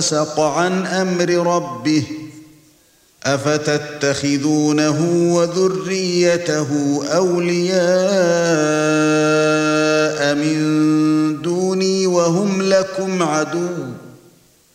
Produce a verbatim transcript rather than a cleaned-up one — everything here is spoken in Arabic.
فسق عن أمر ربه أفتتخذونه وذريته أولياء من دوني وهم لكم عدو